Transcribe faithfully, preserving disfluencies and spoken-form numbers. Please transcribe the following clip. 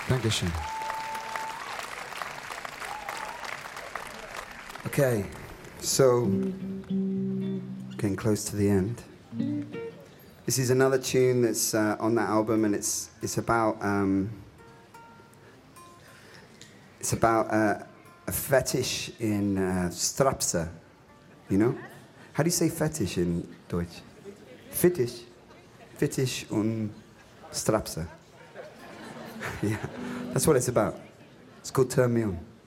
Dankeschön. Okay, so getting close to the end. This is another tune that's uh, on that album, and it's it's about um, it's about uh, a fetish in uh, Strapse. You know, how do you say fetish in Deutsch? Fetish, fetish und Strapse. Yeah, that's what it's about. It's called Turn Me On.